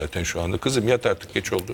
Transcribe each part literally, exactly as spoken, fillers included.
Zaten şu anda kızım yat artık geç oldu.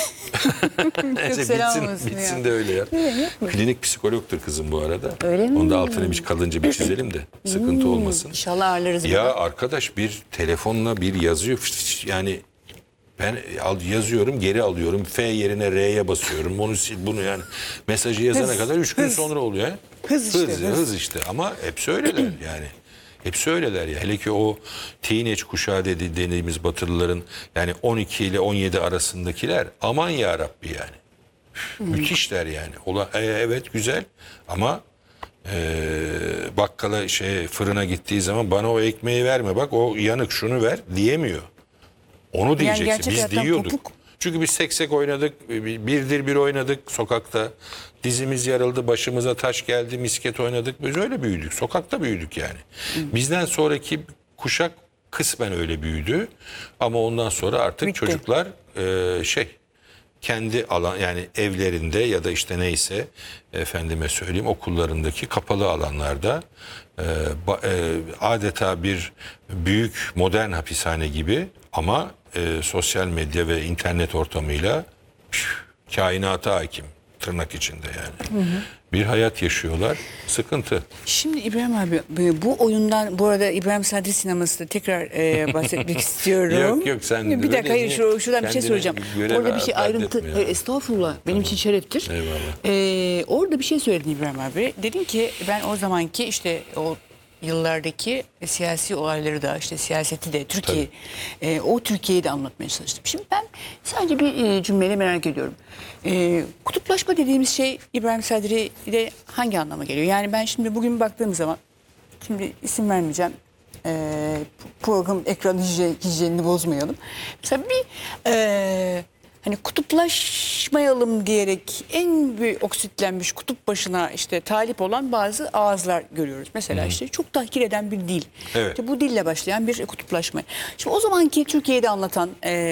Neyse selam bitsin, olsun bitsin ya. de öyle ya. Evet, Klinik psikologtur kızım bu arada. Öyle mi? Onda altını bir kalınca bir çizelim de sıkıntı olmasın. İnşallah ağırlarız. Ya bunu. arkadaş bir telefonla bir yazıyor yani ben al- yazıyorum geri alıyorum F yerine R'ye basıyorum onu sil bunu yani mesajı yazana Hız, kadar üç gün hız. sonra oluyor. He? Hız işte, hız, hız. hız işte ama hepsi öyleler yani. Hepsi öyleler ya. Hele ki o teenage kuşağı dedi, dediğimiz Batılıların yani on iki ile on yedi arasındakiler aman ya Rabbi yani. Müthişler yani. Ola, e, evet güzel ama e, bakkala şey fırına gittiği zaman bana o ekmeği verme bak o yanık şunu ver diyemiyor. Onu diyeceksin. gerçek Biz hayattan diyorduk. kopuk. Çünkü biz seksek oynadık, birdir bir oynadık sokakta. Dizimiz yarıldı, başımıza taş geldi, misket oynadık. Biz öyle büyüdük. Sokakta büyüdük yani. Bizden sonraki kuşak kısmen öyle büyüdü. Ama ondan sonra artık Bitti. çocuklar e, şey kendi alan yani evlerinde ya da işte neyse efendime söyleyeyim okullarındaki kapalı alanlarda e, ba, e, adeta bir büyük modern hapishane gibi ama e, sosyal medya ve internet ortamıyla püf, kainata hakim tırnak içinde yani. Hı hı. Bir hayat yaşıyorlar. Sıkıntı. Şimdi İbrahim abi bu oyundan bu arada İbrahim Sadri sinemasında tekrar e, bahsetmek istiyorum. Yok, yok, sen Bir böyle dakika hayır niye şu, şuradan bir şey kendine söyleyeceğim. görev Orada bir şey ayrıntı addetme ya. e, estağfurullah benim için şereftir. Eyvallah. E, orada bir şey söyledin İbrahim abi. Dedin ki ben o zamanki işte o yıllardaki siyasi olayları da işte siyaseti de Türkiye e, o Türkiye'yi de anlatmaya çalıştım. Şimdi ben sadece bir e, cümleyle merak ediyorum. E, kutuplaşma dediğimiz şey İbrahim Sadri'de hangi anlama geliyor? Yani ben şimdi bugün baktığım zaman şimdi isim vermeyeceğim. E, program ekran hijyen, hijyenini bozmayalım. Mesela bir e, hani kutuplaşmayalım diyerek en büyük oksitlenmiş kutup başına işte talip olan bazı ağızlar görüyoruz. Mesela işte çok tahkir eden bir dil. Evet. İşte bu dille başlayan bir kutuplaşma. Şimdi o zamanki Türkiye'de anlatan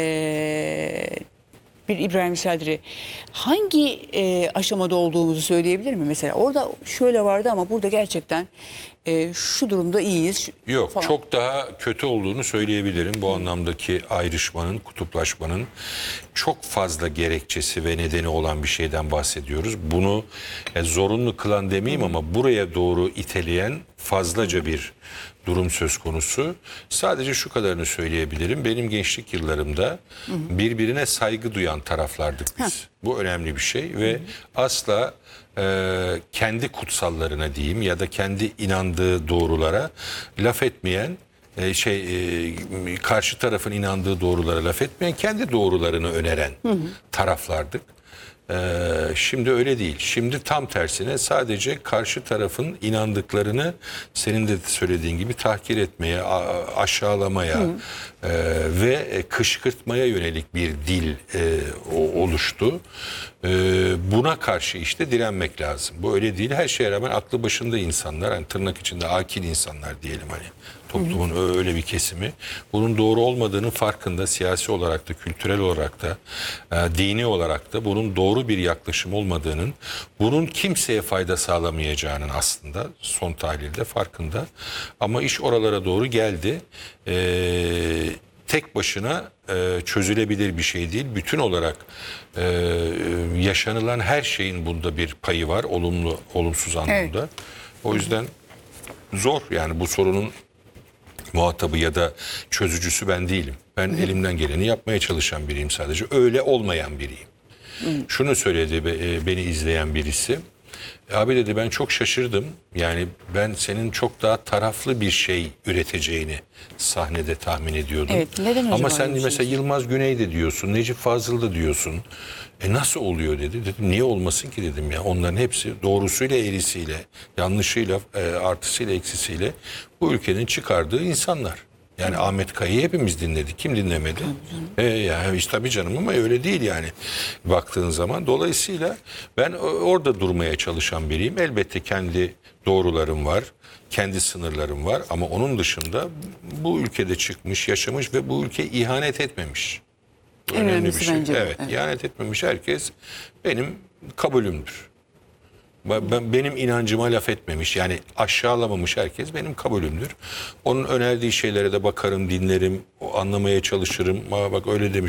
eee, bir İbrahim Sadri hangi eee, aşamada olduğumuzu söyleyebilir mi? Mesela orada şöyle vardı ama burada gerçekten eee, şu durumda iyiyiz. şu- Yok falan. çok daha kötü olduğunu söyleyebilirim. Bu anlamdaki ayrışmanın, kutuplaşmanın çok fazla gerekçesi ve nedeni olan bir şeyden bahsediyoruz. Bunu e, zorunlu kılan demeyeyim ama buraya doğru iteleyen fazlaca bir durum söz konusu. Sadece şu kadarını söyleyebilirim. Benim gençlik yıllarımda birbirine saygı duyan taraflardık biz. Bu önemli bir şey ve asla e, kendi kutsallarına diyeyim ya da kendi inandığı doğrulara laf etmeyen e, şey e, karşı tarafın inandığı doğrulara laf etmeyen kendi doğrularını öneren taraflardık. Ee, şimdi öyle değil. Şimdi tam tersine sadece karşı tarafın inandıklarını senin de söylediğin gibi tahkir etmeye, a- aşağılamaya e, ve kışkırtmaya yönelik bir dil e, o- oluştu. E, buna karşı işte direnmek lazım. Bu öyle değil. Her şeye rağmen aklı başında insanlar, hani tırnak içinde akil insanlar diyelim hani. Toplumun öyle bir kesimi. Bunun doğru olmadığının farkında siyasi olarak da, kültürel olarak da, e, dini olarak da bunun doğru bir yaklaşım olmadığının, bunun kimseye fayda sağlamayacağının aslında son tahlilde farkında. Ama iş oralara doğru geldi. E, tek başına e, çözülebilir bir şey değil. Bütün olarak e, yaşanılan her şeyin bunda bir payı var. Olumlu, olumsuz anlamda. Evet. O yüzden zor yani bu sorunun muhatabı ya da çözücüsü ben değilim. Ben elimden geleni yapmaya çalışan biriyim sadece. Öyle olmayan biriyim. Şunu söyledi be- e, beni izleyen birisi. Abi dedi ben çok şaşırdım. Yani ben senin çok daha taraflı bir şey üreteceğini sahnede tahmin ediyordum. Evet, neden acaba Ama sen öyle bir mesela şey? Yılmaz Güney de diyorsun, Necip Fazıl da diyorsun. E nasıl oluyor dedi. Dedim niye olmasın ki dedim ya. Onların hepsi doğrusuyla eğrisiyle, yanlışıyla, e, artısıyla eksisiyle bu ülkenin çıkardığı insanlar. Yani Ahmet Kaya'yı hepimiz dinledik. Kim dinlemedi? E, yani işte tabii canım ama öyle değil yani baktığın zaman. Dolayısıyla ben orada durmaya çalışan biriyim. Elbette kendi doğrularım var, kendi sınırlarım var ama onun dışında bu ülkede çıkmış, yaşamış ve bu ülke ihanet etmemiş. Bu En önemli bir önemlisi şey. bence bu, Evet, evet. ihanet etmemiş herkes benim kabulümdür. Ben, ben- benim inancıma laf etmemiş. Yani aşağılamamış herkes benim kabulümdür. Onun önerdiği şeylere de bakarım, dinlerim, o anlamaya çalışırım. Aa, bak öyle demiş.